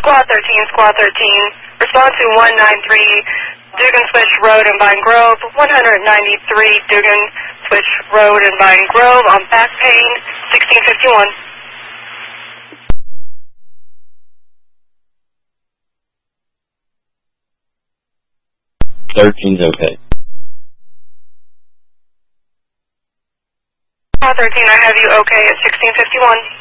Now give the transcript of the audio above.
Squad 13, Squad 13. Respond to 193 Dugan Switch Road in Vine Grove, 193 Dugan Switch Road in Vine Grove on back pain, 1651. 13's okay. Squad 13, I have you okay at 1651.